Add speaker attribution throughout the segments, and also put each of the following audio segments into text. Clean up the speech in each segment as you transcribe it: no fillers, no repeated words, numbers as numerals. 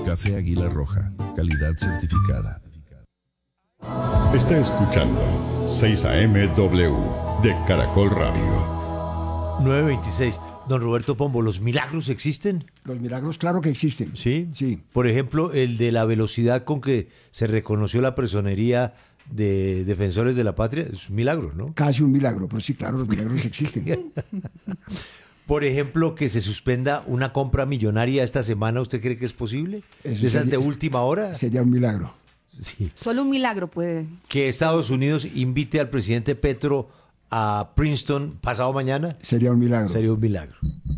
Speaker 1: Café Águila Roja, calidad certificada.
Speaker 2: Está escuchando 6 AM.W de Caracol Radio.
Speaker 3: 9:26. Don Roberto Pombo, ¿los milagros existen?
Speaker 4: Los milagros, claro que existen.
Speaker 3: ¿Sí?
Speaker 4: Sí.
Speaker 3: Por ejemplo, el de la velocidad con que se reconoció la personería de defensores de la patria, es un milagro, ¿no?
Speaker 4: Casi un milagro, pues sí, claro, los milagros existen.
Speaker 3: Por ejemplo, que se suspenda una compra millonaria esta semana, ¿usted cree que es posible?
Speaker 4: Eso
Speaker 3: ¿De esas
Speaker 4: sería-
Speaker 3: de última hora?
Speaker 4: Sería un milagro.
Speaker 3: Sí.
Speaker 5: Solo un milagro puede.
Speaker 3: Que Estados Unidos invite al presidente Petro a Princeton pasado mañana,
Speaker 4: Sería un milagro.
Speaker 3: sería un milagro.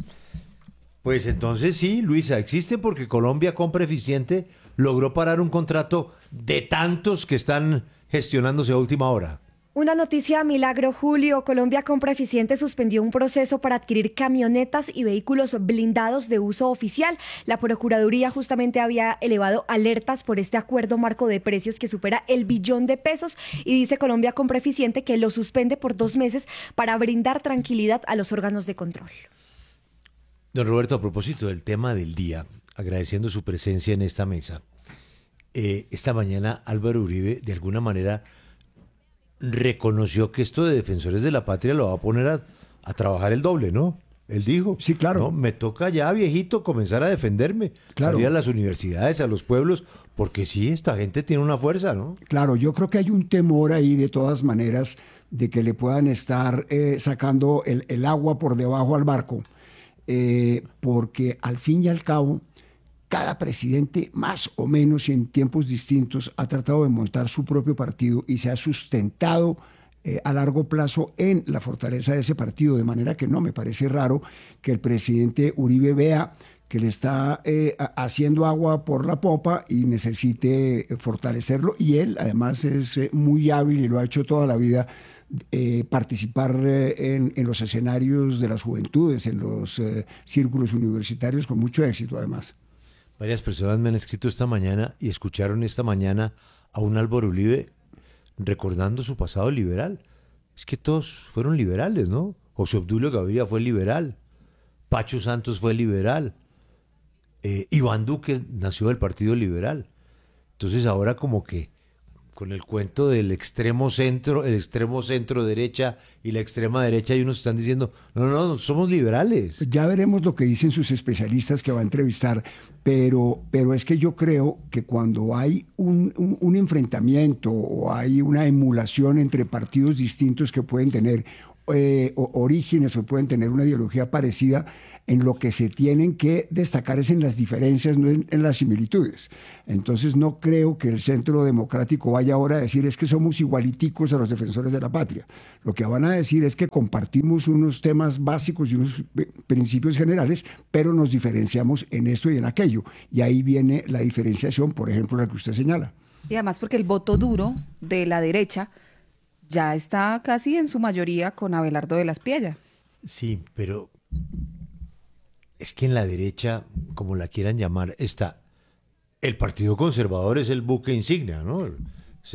Speaker 3: Pues entonces sí, Luisa, existe porque Colombia Compra Eficiente logró parar un contrato de tantos que están gestionándose a última hora.
Speaker 6: Una noticia milagro, Julio. Colombia Compra Eficiente suspendió un proceso para adquirir camionetas y vehículos blindados de uso oficial. La Procuraduría justamente había elevado alertas por este acuerdo marco de precios que supera el billón de pesos y dice Colombia Compra Eficiente que lo suspende por 2 meses para brindar tranquilidad a los órganos de control.
Speaker 3: Don Roberto, a propósito del tema del día, agradeciendo su presencia en esta mesa, esta mañana Álvaro Uribe de alguna manera reconoció que esto de defensores de la patria lo va a poner a trabajar el doble, ¿no? Él dijo,
Speaker 4: Sí, claro.
Speaker 3: "No, me toca ya, viejito, comenzar a defenderme,
Speaker 4: Claro.
Speaker 3: salir a las universidades, a los pueblos, porque sí, esta gente tiene una fuerza, ¿no?"
Speaker 4: Claro, yo creo que hay un temor ahí de todas maneras de que le puedan estar sacando el agua por debajo al barco, porque al fin y al cabo, cada presidente, más o menos y en tiempos distintos, ha tratado de montar su propio partido y se ha sustentado a largo plazo en la fortaleza de ese partido, de manera que no me parece raro que el presidente Uribe vea que le está haciendo agua por la popa y necesite fortalecerlo. Y él, además, es muy hábil y lo ha hecho toda la vida, participar en los escenarios de las juventudes, en los círculos universitarios, con mucho éxito, además.
Speaker 3: Varias personas me han escrito esta mañana y escucharon esta mañana a un Álvaro Uribe recordando su pasado liberal. Es que todos fueron liberales, ¿no? José Obdulio Gaviria fue liberal, Pacho Santos fue liberal, Iván Duque nació del Partido Liberal. Entonces ahora como que con el cuento del extremo centro, el extremo centro derecha y la extrema derecha, y unos están diciendo, no, somos liberales.
Speaker 4: Ya veremos lo que dicen sus especialistas que va a entrevistar, pero es que yo creo que cuando hay un enfrentamiento o hay una emulación entre partidos distintos que pueden tener orígenes o pueden tener una ideología parecida, en lo que se tienen que destacar es en las diferencias, no en las similitudes. Entonces no creo que el Centro Democrático vaya ahora a decir es que somos igualiticos a los defensores de la patria. Lo que van a decir es que compartimos unos temas básicos y unos principios generales, pero nos diferenciamos en esto y en aquello. Y ahí viene la diferenciación, por ejemplo, la que usted señala.
Speaker 5: Y además porque el voto duro de la derecha ya está casi en su mayoría con Abelardo de la Espriella.
Speaker 3: Sí, pero es que en la derecha, como la quieran llamar, está el Partido Conservador, es el buque insignia, ¿no? Es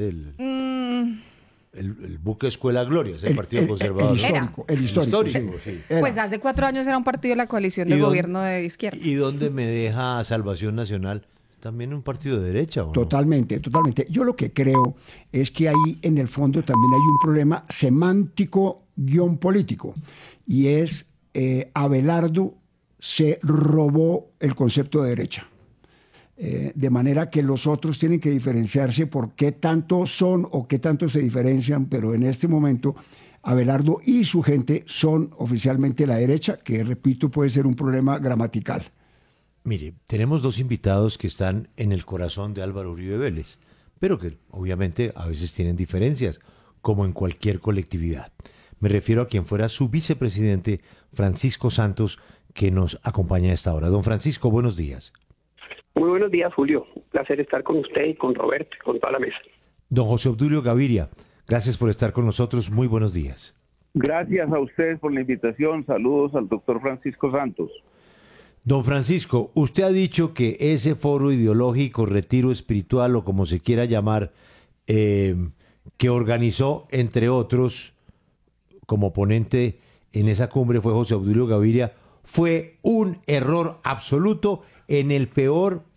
Speaker 3: el buque Escuela Gloria, es el Partido Conservador.
Speaker 4: El histórico,
Speaker 3: sí.
Speaker 4: Era.
Speaker 5: Pues hace 4 años era un partido de la coalición de
Speaker 3: ¿Y dónde-
Speaker 5: gobierno de izquierda.
Speaker 3: ¿Y dónde me deja Salvación Nacional? También un partido de derecha, ¿o no?
Speaker 4: Totalmente, totalmente. Yo lo que creo es que ahí en el fondo también hay un problema semántico-político, y es Abelardo se robó el concepto de derecha. De manera que los otros tienen que diferenciarse por qué tanto son o qué tanto se diferencian, pero en este momento Abelardo y su gente son oficialmente la derecha, que repito puede ser un problema gramatical.
Speaker 3: Mire, tenemos 2 invitados que están en el corazón de Álvaro Uribe Vélez, pero que obviamente a veces tienen diferencias, como en cualquier colectividad. Me refiero a quien fuera su vicepresidente, Francisco Santos, que nos acompaña a esta hora. Don Francisco, buenos días.
Speaker 7: Muy buenos días, Julio. Un placer estar con usted y con Roberto y con toda la mesa.
Speaker 3: Don José Obdulio Gaviria, gracias por estar con nosotros. Muy buenos días.
Speaker 8: Gracias a ustedes por la invitación. Saludos al doctor Francisco Santos.
Speaker 3: Don Francisco, usted ha dicho que ese foro ideológico, retiro espiritual o como se quiera llamar, que organizó, entre otros, como ponente en esa cumbre fue José Obdulio Gaviria, fue un error absoluto en el peor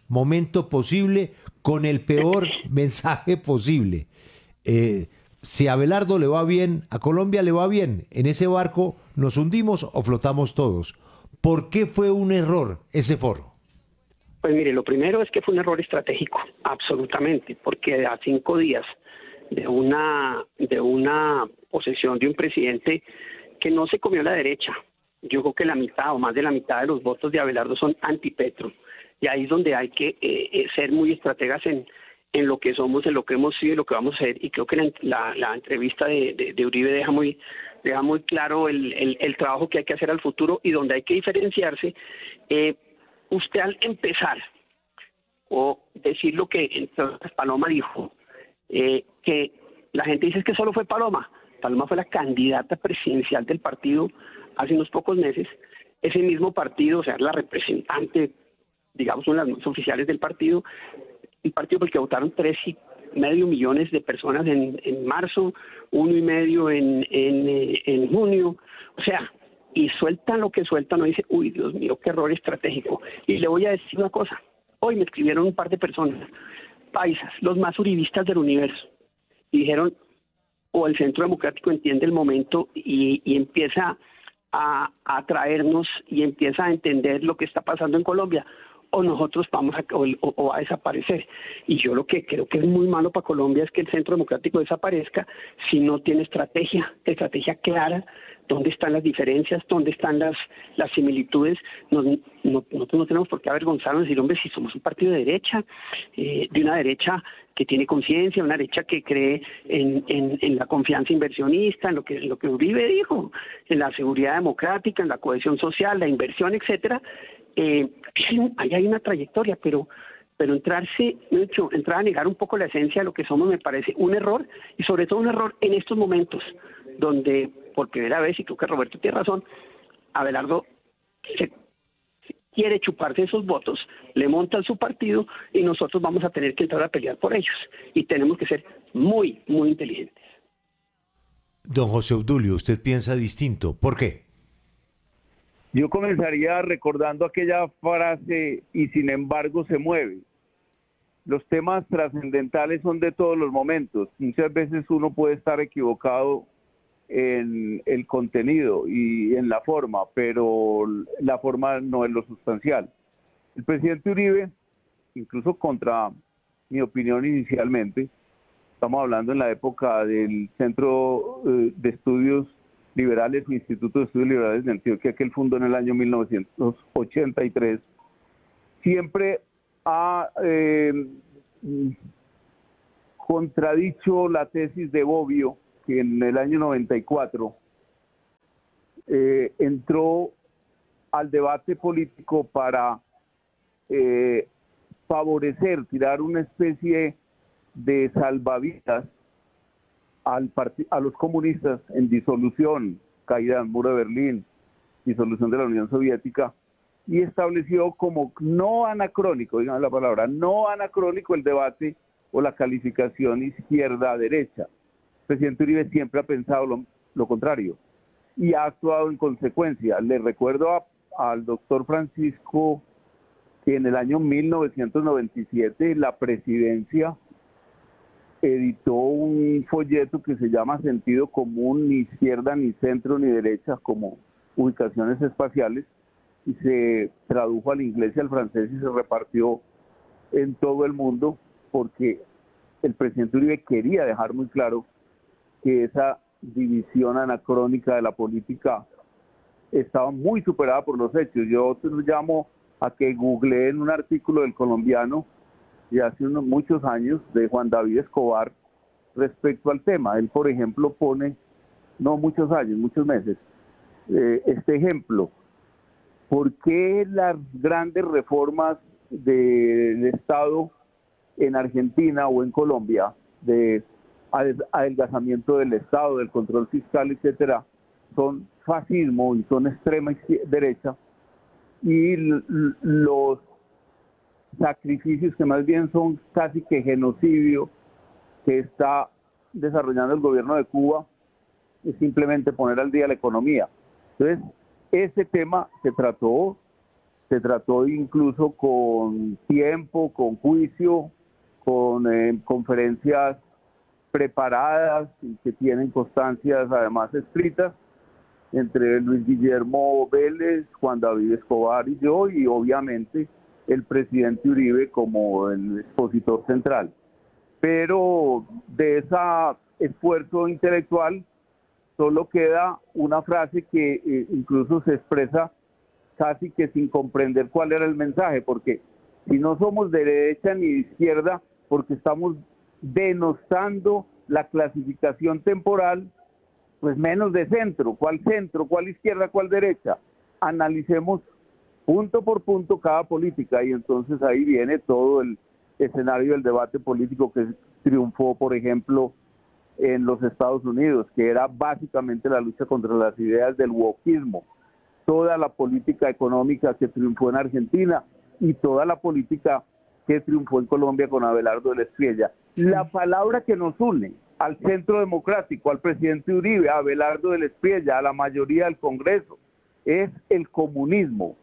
Speaker 3: momento posible con el peor mensaje posible. Si a Abelardo le va bien, a Colombia le va bien, en ese barco nos hundimos o flotamos todos. ¿Por qué fue un error ese foro?
Speaker 7: Pues mire, lo primero es que fue un error estratégico, absolutamente, porque a 5 días de una posesión de un presidente que no se comió la derecha, yo creo que la mitad o más de la mitad de los votos de Abelardo son antipetro, y ahí es donde hay que ser muy estrategas en lo que somos, en lo que hemos sido y lo que vamos a ser, y creo que la entrevista de Uribe deja muy claro el trabajo que hay que hacer al futuro y donde hay que diferenciarse. Usted al empezar o decir lo que entonces Paloma dijo, que la gente dice que solo fue Paloma. Paloma fue la candidata presidencial del partido hace unos pocos meses. Ese mismo partido, o sea, la representante, digamos, una de las más oficiales del partido, un partido por el que votaron 3,5 millones de personas en marzo, 1,5 en junio. O sea, y sueltan lo que sueltan, no dice, uy, Dios mío, qué error estratégico. Y le voy a decir una cosa, hoy me escribieron un par de personas, paisas, los más uribistas del universo, y dijeron, o el Centro Democrático entiende el momento y empieza a traernos y empieza a entender lo que está pasando en Colombia, o nosotros vamos a desaparecer. Y yo lo que creo que es muy malo para Colombia es que el Centro Democrático desaparezca si no tiene estrategia clara, dónde están las diferencias, dónde están las similitudes. Nosotros no tenemos por qué avergonzarnos y decir, hombre, si somos un partido de derecha, de una derecha que tiene conciencia, una derecha que cree en la confianza inversionista, en lo que Uribe dijo, en la seguridad democrática, en la cohesión social, la inversión, etcétera. Ahí hay una trayectoria, pero entrar a negar un poco la esencia de lo que somos me parece un error, y sobre todo un error en estos momentos donde por primera vez, y creo que Roberto tiene razón, Abelardo quiere chuparse esos votos, le montan su partido y nosotros vamos a tener que entrar a pelear por ellos, y tenemos que ser muy, muy inteligentes.
Speaker 3: Don José Obdulio, usted piensa distinto. ¿Por qué?
Speaker 8: Yo comenzaría recordando aquella frase, y sin embargo se mueve. Los temas trascendentales son de todos los momentos. Muchas veces uno puede estar equivocado en el contenido y en la forma, pero la forma no es lo sustancial. El presidente Uribe, incluso contra mi opinión inicialmente, estamos hablando en la época del Centro de Estudios Liberales, Instituto de Estudios Liberales de Antioquia, que él fundó en el año 1983, siempre ha contradicho la tesis de Bobbio, que en el año 94 entró al debate político para favorecer, tirar una especie de salvavidas a los comunistas en disolución, caída del muro de Berlín, disolución de la Unión Soviética, y estableció como no anacrónico, digan la palabra, no anacrónico el debate o la calificación izquierda-derecha. El presidente Uribe siempre ha pensado lo contrario y ha actuado en consecuencia. Le recuerdo al doctor Francisco que en el año 1997 la presidencia editó un folleto que se llama Sentido Común, ni izquierda, ni centro, ni derecha, como ubicaciones espaciales, y se tradujo al inglés y al francés y se repartió en todo el mundo, porque el presidente Uribe quería dejar muy claro que esa división anacrónica de la política estaba muy superada por los hechos. Yo te llamo a que googleen un artículo del Colombiano de hace muchos años, de Juan David Escobar, respecto al tema. Él, por ejemplo, pone, no muchos años, muchos meses, este ejemplo: ¿por qué las grandes reformas del Estado en Argentina o en Colombia, de adelgazamiento del Estado, del control fiscal, etcétera, son fascismo y son extrema derecha, y los sacrificios que más bien son casi que genocidio que está desarrollando el gobierno de Cuba es simplemente poner al día la economía? Entonces, ese tema se trató Se trató incluso con tiempo, con juicio, con conferencias preparadas y que tienen constancias además escritas entre Luis Guillermo Vélez, Juan David Escobar y yo, y obviamente el presidente Uribe como el expositor central. Pero de ese esfuerzo intelectual solo queda una frase que incluso se expresa casi que sin comprender cuál era el mensaje, porque si no somos de derecha ni de izquierda, porque estamos denostando la clasificación temporal, pues menos de centro, cuál izquierda, cuál derecha. Analicemos punto por punto cada política y entonces ahí viene todo el escenario del debate político que triunfó, por ejemplo, en los Estados Unidos, que era básicamente la lucha contra las ideas del wokismo, toda la política económica que triunfó en Argentina y toda la política que triunfó en Colombia con Abelardo del Espriella. La palabra que nos une al Centro Democrático, al presidente Uribe, a Abelardo del Espriella, a la mayoría del Congreso, es el comunismo.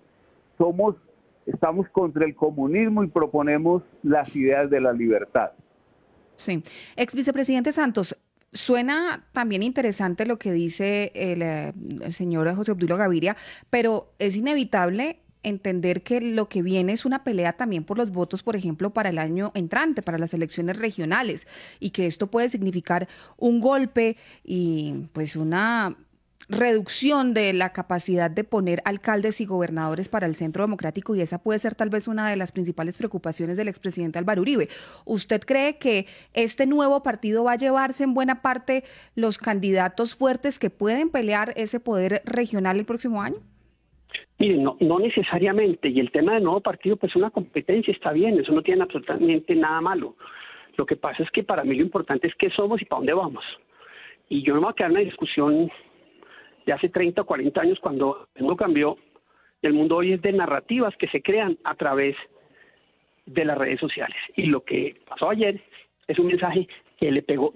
Speaker 8: Estamos contra el comunismo y proponemos las ideas de la libertad.
Speaker 5: Sí. Ex vicepresidente Santos, suena también interesante lo que dice el señor José Obdulio Gaviria, pero es inevitable entender que lo que viene es una pelea también por los votos, por ejemplo, para el año entrante, para las elecciones regionales, y que esto puede significar un golpe y pues una reducción de la capacidad de poner alcaldes y gobernadores para el Centro Democrático, y esa puede ser tal vez una de las principales preocupaciones del expresidente Álvaro Uribe. ¿Usted cree que este nuevo partido va a llevarse en buena parte los candidatos fuertes que pueden pelear ese poder regional el próximo año?
Speaker 7: Mire, no necesariamente, y el tema del nuevo partido, pues una competencia, está bien, eso no tiene absolutamente nada malo. Lo que pasa es que para mí lo importante es qué somos y para dónde vamos. Y yo no me voy a quedar en una discusión de hace 30 o 40 años cuando el mundo cambió. El mundo hoy es de narrativas que se crean a través de las redes sociales. Y lo que pasó ayer es un mensaje que le pegó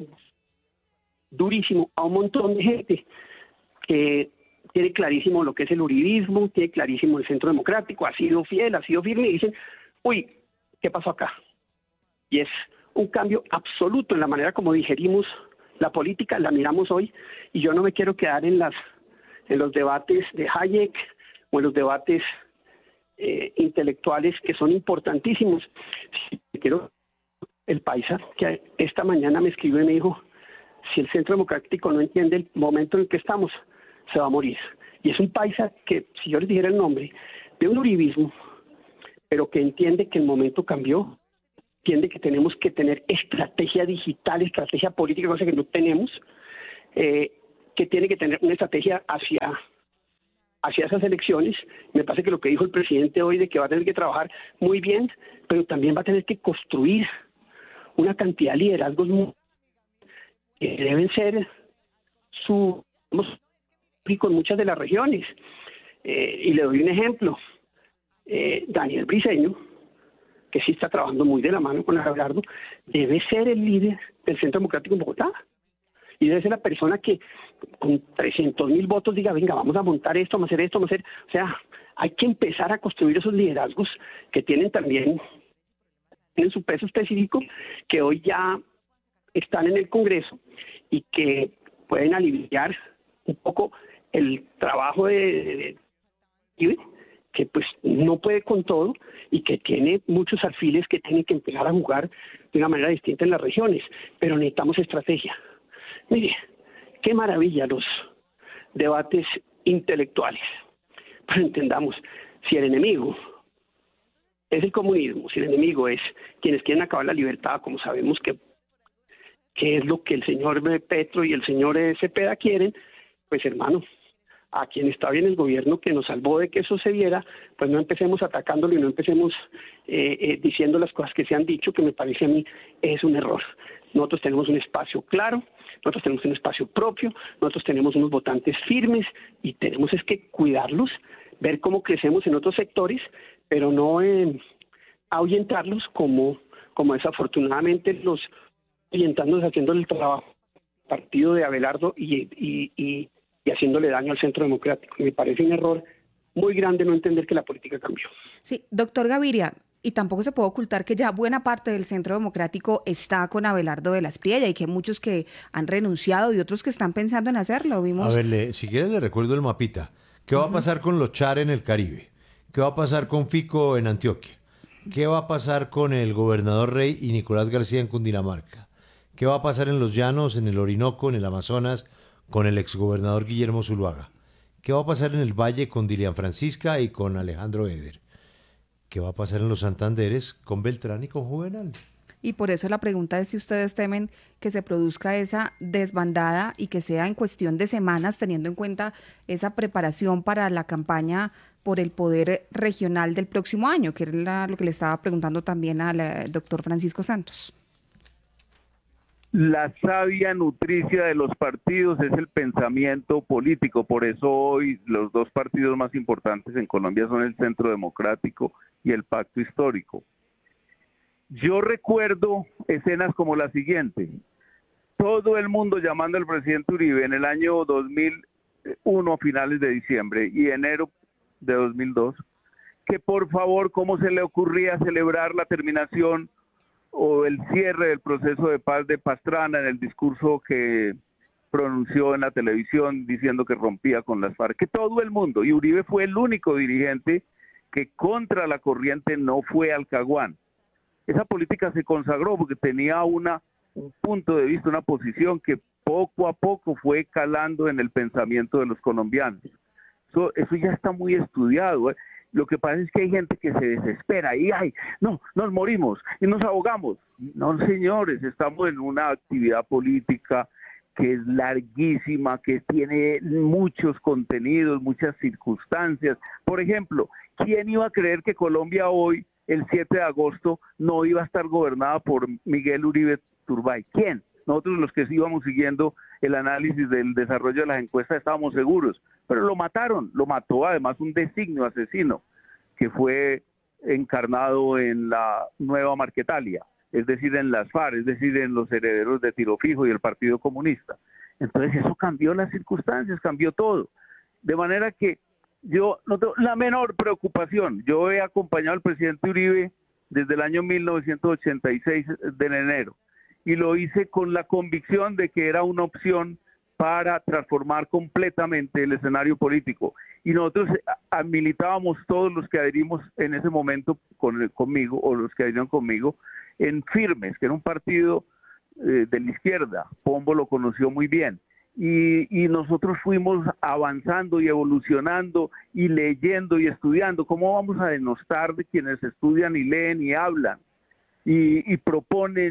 Speaker 7: durísimo a un montón de gente que tiene clarísimo lo que es el uribismo, tiene clarísimo el Centro Democrático, ha sido fiel, ha sido firme, y dicen, uy, ¿qué pasó acá? Y es un cambio absoluto en la manera como digerimos la política, la miramos hoy, y yo no me quiero quedar en los debates de Hayek o en los debates intelectuales que son importantísimos. Quiero el paisa que esta mañana me escribió y me dijo, si el Centro Democrático no entiende el momento en el que estamos, se va a morir. Y es un paisa que, si yo les dijera el nombre, de un uribismo, pero que entiende que el momento cambió, entiende que tenemos que tener estrategia digital, estrategia política, cosa que no tenemos, que tiene que tener una estrategia hacia esas elecciones. Me parece que lo que dijo el presidente hoy de que va a tener que trabajar muy bien, pero también va a tener que construir una cantidad de liderazgos que deben ser con muchas de las regiones. Y le doy un ejemplo. Daniel Briceño, que sí está trabajando muy de la mano con Abelardo, debe ser el líder del Centro Democrático en Bogotá. Y debe ser la persona que con 300,000 votos diga, venga, vamos a montar esto, vamos a hacer esto, vamos a hacer... O sea, hay que empezar a construir esos liderazgos que tienen también en su peso específico, que hoy ya están en el Congreso y que pueden aliviar un poco el trabajo de que pues no puede con todo y que tiene muchos alfiles que tienen que empezar a jugar de una manera distinta en las regiones, pero necesitamos estrategia. Mire, qué maravilla los debates intelectuales, pero entendamos, si el enemigo es el comunismo, si el enemigo es quienes quieren acabar la libertad, como sabemos que es lo que el señor Petro y el señor Cepeda quieren, pues hermano, a quien está bien el gobierno que nos salvó de que eso se viera, pues no empecemos atacándolo y no empecemos diciendo las cosas que se han dicho, que me parece a mí es un error. Nosotros tenemos un espacio claro, nosotros tenemos un espacio propio, nosotros tenemos unos votantes firmes y tenemos es que cuidarlos, ver cómo crecemos en otros sectores, pero no ahuyentarlos como desafortunadamente los ahuyentándose haciendo el trabajo partido de Abelardo y haciéndole daño al Centro Democrático. Me parece un error muy grande no entender que la política cambió.
Speaker 5: Sí, doctor Gaviria, y tampoco se puede ocultar que ya buena parte del Centro Democrático está con Abelardo de la Espriella y que hay muchos que han renunciado y otros que están pensando en hacerlo. Vimos...
Speaker 3: A ver, si quieres le recuerdo el mapita. ¿Qué va a pasar con los Char en el Caribe? ¿Qué va a pasar con Fico en Antioquia? ¿Qué va a pasar con el gobernador Rey y Nicolás García en Cundinamarca? ¿Qué va a pasar en los Llanos, en el Orinoco, en el Amazonas, con el exgobernador Guillermo Zuluaga? ¿Qué va a pasar en el Valle con Dilian Francisca y con Alejandro Eder? ¿Qué va a pasar en los Santanderes con Beltrán y con Juvenal?
Speaker 5: Y por eso la pregunta es si ustedes temen que se produzca esa desbandada y que sea en cuestión de semanas, teniendo en cuenta esa preparación para la campaña por el poder regional del próximo año, que era lo que le estaba preguntando también al doctor Francisco Santos.
Speaker 8: La savia nutricia de los partidos es el pensamiento político, por eso hoy los dos partidos más importantes en Colombia son el Centro Democrático y el Pacto Histórico. Yo recuerdo escenas como la siguiente: todo el mundo llamando al presidente Uribe en el año 2001 a finales de diciembre y enero de 2002, que por favor, cómo se le ocurría celebrar la terminación o el cierre del proceso de paz de Pastrana en el discurso que pronunció en la televisión diciendo que rompía con las FARC, que todo el mundo, y Uribe fue el único dirigente que contra la corriente no fue al Caguán. Esa política se consagró porque tenía un punto de vista, una posición que poco a poco fue calando en el pensamiento de los colombianos. Eso ya está muy estudiado, ¿eh? Lo que pasa es que hay gente que se desespera y ¡ay, no, nos morimos y nos ahogamos! No, señores, estamos en una actividad política que es larguísima, que tiene muchos contenidos, muchas circunstancias. Por ejemplo, ¿quién iba a creer que Colombia hoy, el 7 de agosto, no iba a estar gobernada por Miguel Uribe Turbay? ¿Quién? Nosotros los que íbamos siguiendo el análisis del desarrollo de las encuestas estábamos seguros, pero lo mataron, lo mató además un designio asesino que fue encarnado en la nueva Marquetalia, es decir, en las FARC, es decir, en los herederos de Tiro Fijo y el Partido Comunista. Entonces eso cambió las circunstancias, cambió todo. De manera que yo no tengo la menor preocupación. Yo he acompañado al presidente Uribe desde el año 1986 de enero. Y lo hice con la convicción de que era una opción para transformar completamente el escenario político. Y nosotros militábamos, todos los que adherimos en ese momento conmigo, o los que adhirieron conmigo, en Firmes, que era un partido de la izquierda. Pombo lo conoció muy bien. Y nosotros fuimos avanzando y evolucionando y leyendo y estudiando. ¿Cómo vamos a denostar de quienes estudian y leen y hablan? Y proponen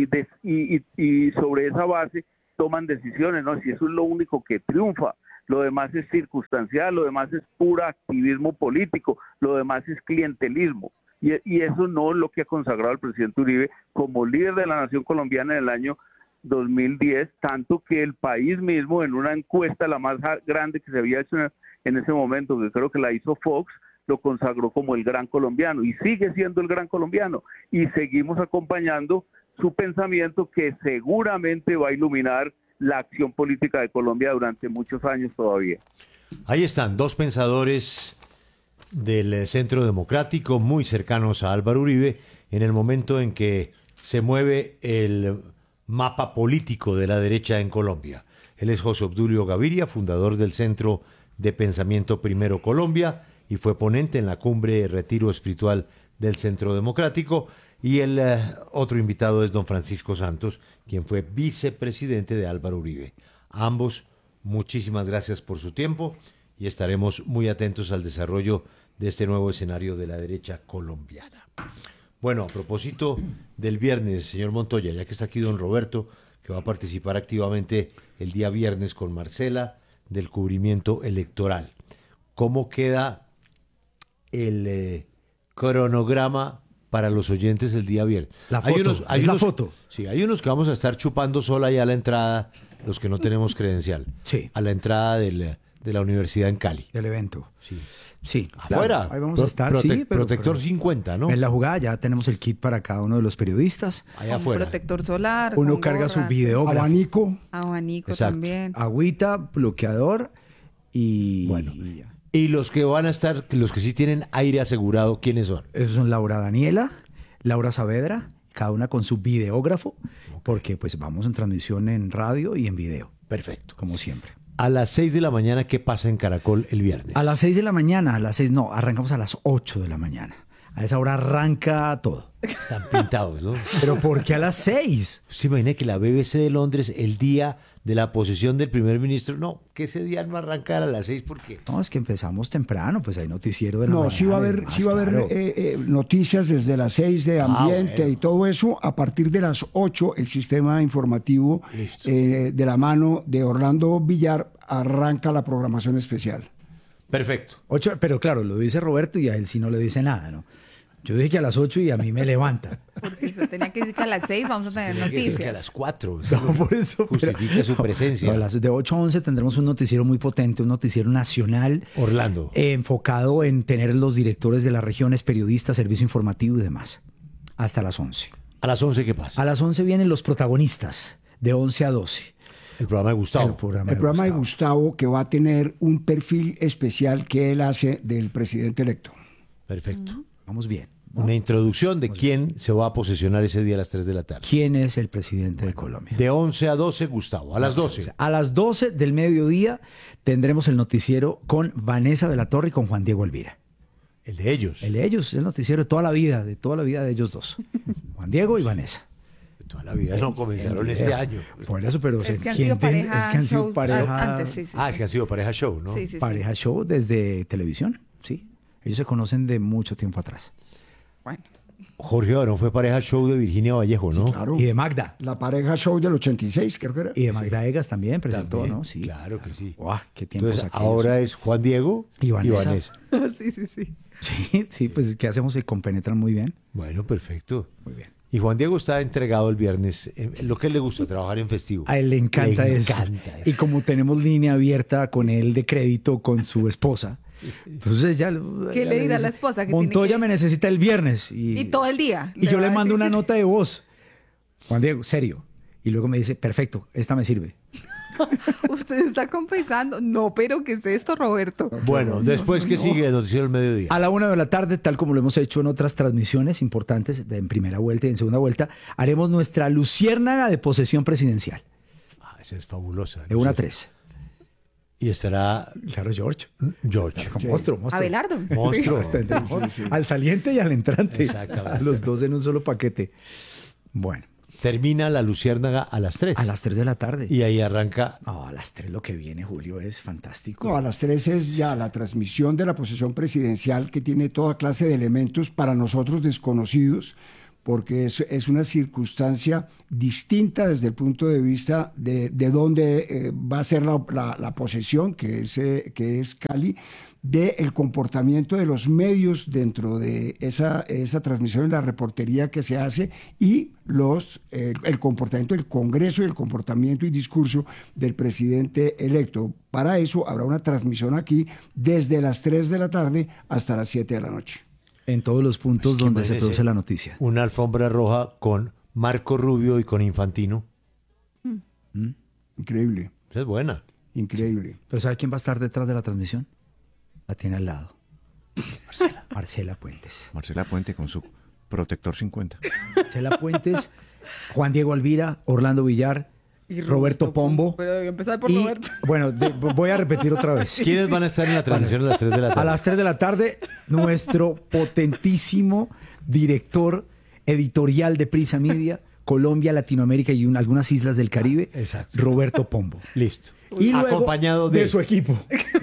Speaker 8: y sobre esa base toman decisiones, ¿no? Si eso es lo único que triunfa, lo demás es circunstancial, lo demás es pura activismo político, lo demás es clientelismo. Y eso no es lo que ha consagrado el presidente Uribe como líder de la nación colombiana en el año 2010, tanto que el país mismo, en una encuesta, la más grande que se había hecho en ese momento, que creo que la hizo Fox, lo consagró como el gran colombiano y sigue siendo el gran colombiano, y seguimos acompañando su pensamiento que seguramente va a iluminar la acción política de Colombia durante muchos años todavía.
Speaker 3: Ahí están dos pensadores del Centro Democrático muy cercanos a Álvaro Uribe en el momento en que se mueve el mapa político de la derecha en Colombia. Él es José Obdulio Gaviria, fundador del Centro de Pensamiento Primero Colombia, y fue ponente en la cumbre Retiro Espiritual del Centro Democrático. Y el otro invitado es don Francisco Santos, quien fue vicepresidente de Álvaro Uribe. A ambos, muchísimas gracias por su tiempo y estaremos muy atentos al desarrollo de este nuevo escenario de la derecha colombiana. Bueno, a propósito del viernes, señor Montoya, ya que está aquí don Roberto, que va a participar activamente el día viernes con Marcela del cubrimiento electoral. ¿Cómo queda el cronograma para los oyentes el día viernes?
Speaker 9: La foto, la foto.
Speaker 3: Sí, hay unos que vamos a estar chupando sola ya a la entrada, los que no tenemos credencial.
Speaker 9: Sí.
Speaker 3: A la entrada de la universidad en Cali.
Speaker 9: Del evento.
Speaker 3: Sí.
Speaker 9: Sí.
Speaker 3: Afuera.
Speaker 9: Claro, ahí vamos a estar. Sí,
Speaker 3: protector 50, ¿no?
Speaker 9: En la jugada ya tenemos el kit para cada uno de los periodistas.
Speaker 3: Allá afuera.
Speaker 5: Protector solar.
Speaker 9: Uno carga su video.
Speaker 4: Abanico.
Speaker 5: Abanico
Speaker 3: Exacto.
Speaker 5: también.
Speaker 9: Agüita, bloqueador y...
Speaker 3: Bueno. Y los que van a estar, los que sí tienen aire asegurado, ¿quiénes son?
Speaker 9: Esos son Laura Daniela, Laura Saavedra, cada una con su videógrafo, porque pues vamos en transmisión en radio y en video.
Speaker 3: Perfecto.
Speaker 9: Como siempre.
Speaker 3: A las 6 de la mañana, ¿qué pasa en Caracol el viernes?
Speaker 9: A las 6 de la mañana, arrancamos a las 8 de la mañana. A esa hora arranca todo.
Speaker 3: Están pintados, ¿no?
Speaker 9: ¿Pero por qué a las 6?
Speaker 3: ¿Se imagina que la BBC de Londres, el día de la posesión del primer ministro, no, que ese día no arrancara a las 6? ¿Por qué?
Speaker 9: No, es que empezamos temprano, pues hay noticiero de la
Speaker 4: No,
Speaker 9: mañana.
Speaker 4: sí va a haber noticias desde las 6 de ambiente
Speaker 3: bueno.
Speaker 4: y todo eso. A partir de las 8, el sistema informativo de la mano de Orlando Villar arranca la programación especial.
Speaker 3: Perfecto.
Speaker 9: 8, pero claro, lo dice Roberto y a él sí no le dice nada, ¿no? Yo dije que a las 8 y a mí me levanta.
Speaker 5: Porque eso tenía que decir que a las 6 vamos a tener noticias.
Speaker 3: Que a las 4.
Speaker 9: No, por eso.
Speaker 3: Justifica su presencia.
Speaker 9: No, de 8 a 11 tendremos un noticiero muy potente, un noticiero nacional.
Speaker 3: Orlando.
Speaker 9: Enfocado en tener los directores de las regiones, periodistas, servicio informativo y demás. Hasta las 11.
Speaker 3: ¿A las 11 qué pasa?
Speaker 9: A las 11 vienen los protagonistas, de 11 a 12.
Speaker 3: El programa de Gustavo.
Speaker 9: El programa
Speaker 4: de Gustavo, que va a tener un perfil especial que él hace del presidente electo.
Speaker 3: Perfecto.
Speaker 9: Vamos bien.
Speaker 3: Una introducción de quién se va a posesionar ese día a las 3 de la tarde.
Speaker 9: ¿Quién es el presidente de Colombia?
Speaker 3: De 11 a 12, Gustavo. A las 12.
Speaker 9: A las 12 del mediodía tendremos el noticiero con Vanessa de la Torre y con Juan Diego Elvira.
Speaker 3: El de ellos.
Speaker 9: El de ellos, el noticiero de toda la vida de ellos dos. Juan Diego y Vanessa.
Speaker 3: De toda la vida no comenzaron este año.
Speaker 9: Por eso, pero
Speaker 5: Es que han sido pareja.
Speaker 9: es que han sido
Speaker 5: shows
Speaker 9: pareja.
Speaker 5: antes, sí.
Speaker 3: Es que han sido pareja show, ¿no?
Speaker 5: Sí.
Speaker 9: Pareja show desde televisión, sí. Ellos se conocen de mucho tiempo atrás.
Speaker 5: Bueno.
Speaker 3: Jorge Barón fue pareja show de Virginia Vallejo, ¿no?
Speaker 4: Sí, claro.
Speaker 9: Y de Magda.
Speaker 4: La pareja show del 86, creo que era.
Speaker 9: Y de Magda Egas también presentó,
Speaker 3: También,
Speaker 9: ¿no? Sí.
Speaker 3: claro que sí.
Speaker 9: ¡Guau! ¡Qué tiempos
Speaker 3: Entonces,
Speaker 9: aquellos!
Speaker 3: ahora es Juan Diego
Speaker 9: Y Vanessa.
Speaker 5: Sí.
Speaker 9: Sí, pues ¿qué hacemos? Se compenetran muy bien.
Speaker 3: Bueno, perfecto.
Speaker 9: Muy bien.
Speaker 3: Y Juan Diego está entregado el viernes. Lo que a él le gusta, trabajar en festivo.
Speaker 9: A él le encanta eso. Y como tenemos línea abierta con él de crédito con su esposa, entonces ya...
Speaker 5: ¿Qué le dirá la esposa? Que
Speaker 9: Montoya
Speaker 5: tiene que...
Speaker 9: me necesita el viernes.
Speaker 5: Y todo el día.
Speaker 9: Y yo le
Speaker 5: va a
Speaker 9: mando
Speaker 5: decir
Speaker 9: una
Speaker 5: que-
Speaker 9: nota de voz. Juan Diego, serio. Y luego me dice, perfecto, esta me sirve.
Speaker 5: Usted está confesando. No, pero ¿qué es esto, Roberto?
Speaker 3: Bueno, después que sigue el noticiero del mediodía.
Speaker 9: A la 1 de la tarde, tal como lo hemos hecho en otras transmisiones importantes, en primera vuelta y en segunda vuelta, haremos nuestra luciérnaga de posesión presidencial.
Speaker 3: Esa es fabulosa.
Speaker 9: De 1 a 3.
Speaker 3: Y estará
Speaker 9: Claro, George.
Speaker 3: George.
Speaker 9: Monstruo.
Speaker 5: Abelardo.
Speaker 3: Monstruo.
Speaker 9: Al saliente y al entrante.
Speaker 3: Exactamente.
Speaker 9: A los dos en un solo paquete. Bueno,
Speaker 3: Termina la luciérnaga a las 3.
Speaker 9: a las 3 de la tarde.
Speaker 3: Y ahí arranca.
Speaker 9: No, a las 3 lo que viene, Julio, es fantástico.
Speaker 4: No, a las 3 es ya la transmisión de la posesión presidencial, que tiene toda clase de elementos para nosotros desconocidos, porque es una circunstancia distinta desde el punto de vista de dónde va a ser la posesión, que es Cali, del comportamiento de los medios dentro de esa transmisión en la reportería que se hace y el comportamiento del Congreso y el comportamiento y discurso del presidente electo. Para eso habrá una transmisión aquí desde las 3 de la tarde hasta las 7 de la noche.
Speaker 9: En todos los puntos
Speaker 3: Es que
Speaker 9: donde se
Speaker 3: imagínese
Speaker 9: produce la noticia.
Speaker 3: Una alfombra roja con Marco Rubio y con Infantino.
Speaker 4: Increíble,
Speaker 3: Esa es buena.
Speaker 4: increíble.
Speaker 9: ¿Pero sabe quién va a estar detrás de la transmisión? La tiene al lado. Marcela Puentes.
Speaker 10: Marcela Puente con su protector 50.
Speaker 9: Marcela Puentes, Juan Diego Alvira, Orlando Villar, Roberto Pombo.
Speaker 5: Pero debe empezar por
Speaker 9: Y,
Speaker 5: Roberto.
Speaker 9: bueno, voy a repetir otra vez.
Speaker 3: ¿Quiénes van a estar en la transmisión a las 3 de la tarde?
Speaker 9: A las 3 de la tarde, nuestro potentísimo director editorial de Prisa Media, Colombia, Latinoamérica y algunas islas del Caribe,
Speaker 3: Exacto.
Speaker 9: Roberto Pombo.
Speaker 3: Listo.
Speaker 9: Y luego
Speaker 3: acompañado
Speaker 9: de su equipo,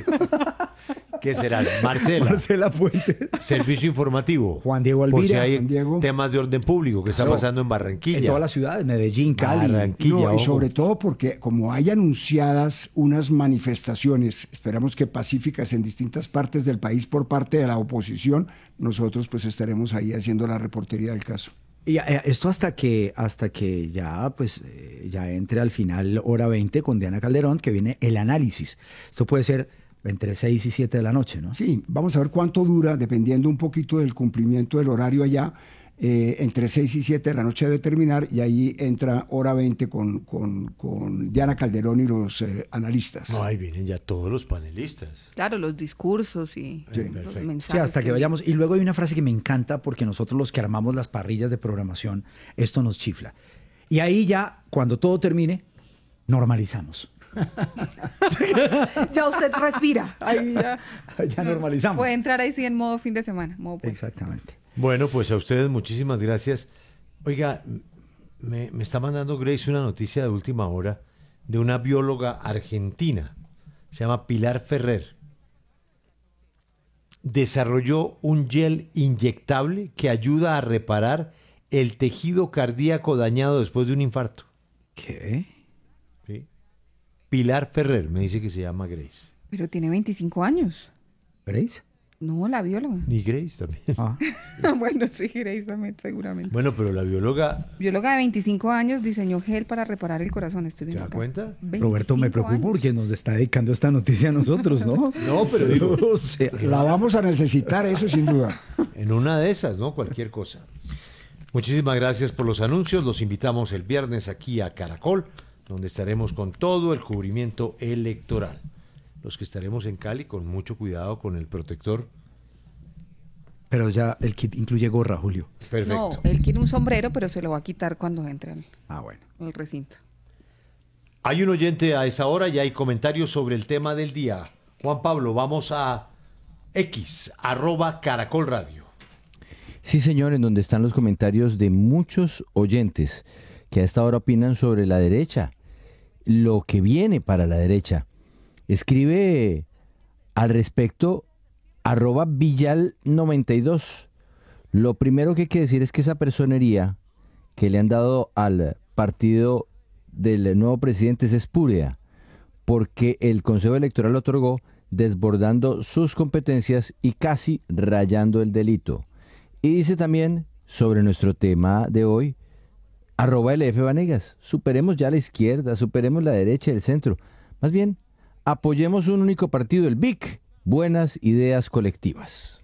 Speaker 3: ¿Qué será? Marcela.
Speaker 9: Marcela Puentes.
Speaker 3: Servicio informativo.
Speaker 9: Juan Diego
Speaker 3: Por si
Speaker 9: Alvira,
Speaker 3: hay
Speaker 4: Juan Diego.
Speaker 3: temas de orden público que está
Speaker 9: Claro.
Speaker 3: pasando en Barranquilla.
Speaker 9: En todas las ciudades, Medellín, Cali.
Speaker 3: Barranquilla.
Speaker 4: No, y
Speaker 3: ojo.
Speaker 4: sobre todo porque como hay anunciadas unas manifestaciones, esperamos que pacíficas en distintas partes del país por parte de la oposición, nosotros pues estaremos ahí haciendo la reportería del caso.
Speaker 9: Y esto hasta que ya ya entre al final hora 20 con Diana Calderón, que viene el análisis. Esto puede ser entre 6 y 7 de la noche, ¿no?
Speaker 4: Sí, vamos a ver cuánto dura, dependiendo un poquito del cumplimiento del horario allá, entre 6 y 7 de la noche debe terminar, y ahí entra Hora 20 con Diana Calderón y los analistas.
Speaker 3: No, ahí vienen ya todos los panelistas.
Speaker 5: Claro, los discursos y los mensajes.
Speaker 9: Sí, hasta que vayamos. Y luego hay una frase que me encanta, porque nosotros los que armamos las parrillas de programación, esto nos chifla. Y ahí ya, cuando todo termine, normalizamos.
Speaker 5: Ya usted respira. Ahí
Speaker 9: ya normalizamos.
Speaker 5: Puede entrar ahí sí en modo fin de semana.
Speaker 9: Exactamente.
Speaker 3: Bueno, pues a ustedes muchísimas gracias. Oiga, me está mandando Grace una noticia de última hora de una bióloga argentina. Se llama Pilar Ferrer. Desarrolló un gel inyectable que ayuda a reparar el tejido cardíaco dañado después de un infarto.
Speaker 9: ¿Qué?
Speaker 3: ¿Sí? Pilar Ferrer, me dice que se llama Grace.
Speaker 5: Pero tiene 25 años.
Speaker 9: ¿Grace?
Speaker 5: No, la bióloga.
Speaker 3: Ni Grace también.
Speaker 9: Ah.
Speaker 5: Bueno, sí, Grace también, seguramente.
Speaker 3: Bueno, pero la bióloga...
Speaker 5: Bióloga de 25 años diseñó gel para reparar el corazón. Estoy viendo
Speaker 3: ¿Se da
Speaker 5: acá.
Speaker 3: cuenta?
Speaker 9: Roberto, me preocupa porque nos está dedicando esta noticia a nosotros, ¿no?
Speaker 3: No, pero digo...
Speaker 9: O sea,
Speaker 4: La vamos a necesitar, eso sin duda.
Speaker 3: En una de esas, ¿no? Cualquier cosa. Muchísimas gracias por los anuncios. Los invitamos el viernes aquí a Caracol, donde estaremos con todo el cubrimiento electoral. Los que estaremos en Cali, con mucho cuidado con el protector.
Speaker 9: pero ya el kit incluye gorra, Julio.
Speaker 3: Perfecto.
Speaker 5: No, él quiere un sombrero, pero se lo va a quitar cuando entre
Speaker 9: bueno.
Speaker 5: al recinto.
Speaker 3: Hay un oyente a esa hora y hay comentarios sobre el tema del día. Juan Pablo, vamos a X, @Caracol Radio.
Speaker 11: Sí, señor, en donde están los comentarios de muchos oyentes que a esta hora opinan sobre la derecha, lo que viene para la derecha. Escribe al respecto @Villal92. Lo primero que hay que decir es que esa personería que le han dado al partido del nuevo presidente es espúrea, porque el Consejo Electoral lo otorgó desbordando sus competencias y casi rayando el delito. Y dice también sobre nuestro tema de hoy, @LF Vanegas, superemos ya la izquierda, superemos la derecha y el centro. Más bien, apoyemos un único partido, el BIC, buenas ideas colectivas.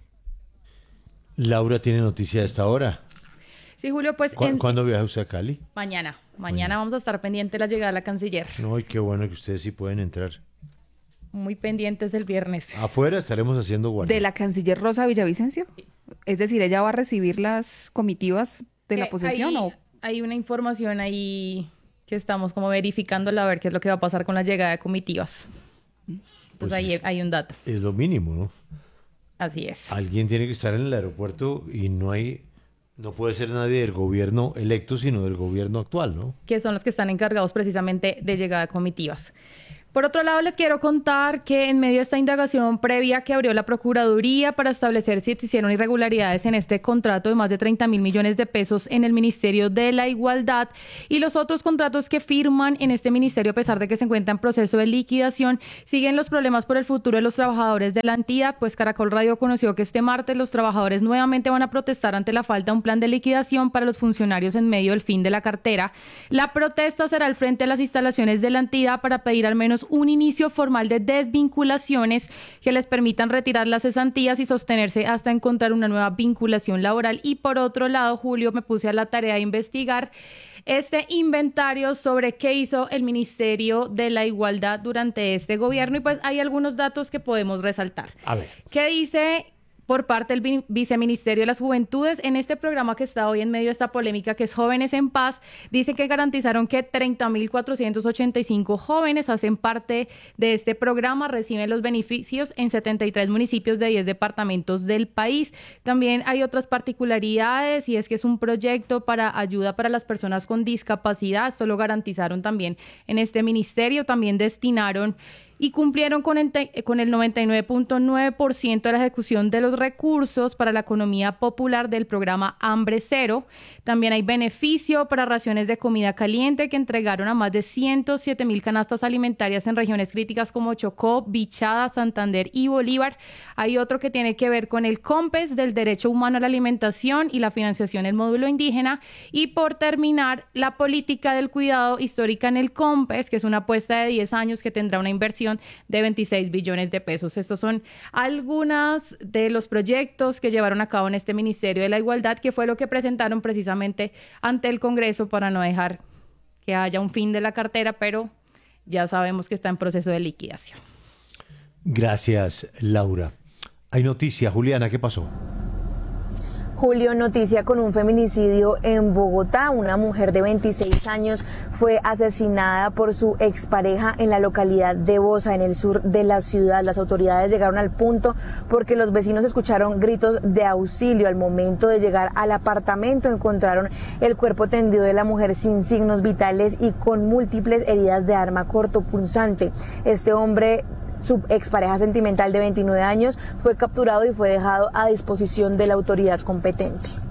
Speaker 3: Laura tiene noticia a esta hora.
Speaker 12: Sí, Julio, pues...
Speaker 3: ¿Cuándo viaja usted a Cali?
Speaker 12: Mañana vamos a estar pendientes de la llegada de la canciller.
Speaker 3: No, y qué bueno que ustedes sí pueden entrar.
Speaker 12: Muy pendientes el viernes.
Speaker 3: Afuera estaremos haciendo guardia.
Speaker 5: ¿De la canciller Rosa Villavicencio? Es decir, ¿ella va a recibir las comitivas de la posesión?
Speaker 12: Hay una información ahí que estamos como verificándola a ver qué es lo que va a pasar con la llegada de comitivas. Pues ahí hay un dato.
Speaker 3: Es lo mínimo, ¿no?
Speaker 12: Así es.
Speaker 3: Alguien tiene que estar en el aeropuerto y no puede ser nadie del gobierno electo, sino del gobierno actual, ¿no?
Speaker 12: Que son los que están encargados precisamente de llegada de comitivas. Por otro lado, les quiero contar que en medio de esta indagación previa que abrió la Procuraduría para establecer si existieron irregularidades en este contrato de más de 30.000 millones de pesos en el Ministerio de la Igualdad y los otros contratos que firman en este ministerio, a pesar de que se encuentra en proceso de liquidación, siguen los problemas por el futuro de los trabajadores de la entidad, pues Caracol Radio conoció que este martes los trabajadores nuevamente van a protestar ante la falta de un plan de liquidación para los funcionarios en medio del fin de la cartera. La protesta será al frente de las instalaciones de la entidad para pedir al menos un inicio formal de desvinculaciones que les permitan retirar las cesantías y sostenerse hasta encontrar una nueva vinculación laboral. Y por otro lado, Julio, me puse a la tarea de investigar este inventario sobre qué hizo el Ministerio de la Igualdad durante este gobierno y pues hay algunos datos que podemos resaltar.
Speaker 3: A ver.
Speaker 12: ¿Qué dice por parte del Viceministerio de las Juventudes? En este programa que está hoy en medio de esta polémica, que es Jóvenes en Paz, dice que garantizaron que 30.485 jóvenes hacen parte de este programa, reciben los beneficios en 73 municipios de 10 departamentos del país. También hay otras particularidades y es que es un proyecto para ayuda para las personas con discapacidad. Esto lo garantizaron también en este ministerio. También destinaron y cumplieron con el 99.9% de la ejecución de los recursos para la economía popular del programa Hambre Cero. También hay beneficio para raciones de comida caliente que entregaron a más de 107.000 canastas alimentarias en regiones críticas como Chocó, Bichada, Santander y Bolívar. Hay otro que tiene que ver con el COMPES del derecho humano a la alimentación y la financiación del módulo indígena. Y por terminar, la política del cuidado histórica en el COMPES, que es una apuesta de 10 años que tendrá una inversión inversión de 26 billones de pesos. Estos son algunos de los proyectos que llevaron a cabo en este Ministerio de la Igualdad, que fue lo que presentaron precisamente ante el Congreso para no dejar que haya un fin de la cartera, pero ya sabemos que está en proceso de liquidación.
Speaker 3: Gracias, Laura. Hay noticia, Juliana, ¿qué pasó?
Speaker 13: Julio, noticia con un feminicidio en Bogotá. Una mujer de 26 años fue asesinada por su expareja en la localidad de Bosa, en el sur de la ciudad. Las autoridades llegaron al punto porque los vecinos escucharon gritos de auxilio. Al momento de llegar al apartamento encontraron el cuerpo tendido de la mujer sin signos vitales y con múltiples heridas de arma cortopunzante. Este hombre, su expareja sentimental de 29 años, fue capturado y fue dejado a disposición de la autoridad competente.